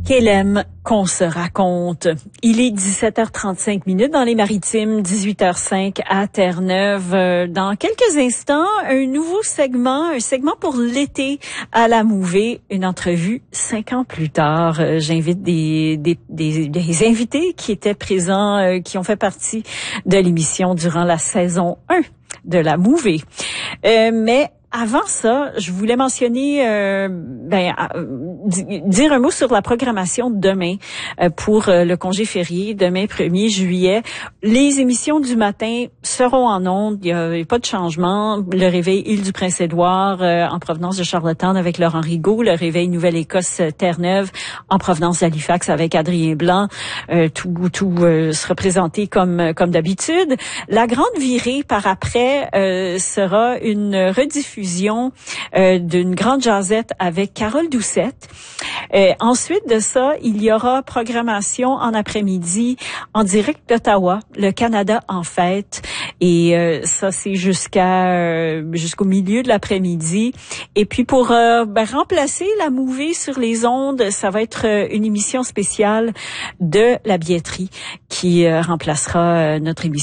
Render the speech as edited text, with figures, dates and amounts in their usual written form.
Qu'elle aime qu'on se raconte. Il est 17h35 dans les Maritimes, 18h05 à Terre-Neuve. Dans quelques instants, un nouveau segment, un segment pour l'été à la Mouvée, une entrevue 5 ans plus tard. J'invite des invités qui étaient présents, qui ont fait partie de l'émission durant la saison 1 de la Mouvée. Mais avant ça, je voulais mentionner, dire un mot sur la programmation de demain pour le congé férié, demain 1er juillet. Les émissions du matin seront en ondes, il y a pas de changement. Le réveil Île-du-Prince-Édouard en provenance de Charlottetown avec Laurent Rigaud, le réveil Nouvelle-Écosse Terre-Neuve en provenance d'Halifax avec Adrien Blanc, tout sera présenté comme d'habitude. La grande virée par après sera une rediffusion d'une grande jazzette avec Carole Doucette. Ensuite de ça, il y aura programmation en après-midi en direct d'Ottawa, le Canada en fête. Et ça, c'est jusqu'au milieu de l'après-midi. Et puis pour remplacer la Mouvée sur les ondes, ça va être une émission spéciale de la billetterie qui remplacera notre émission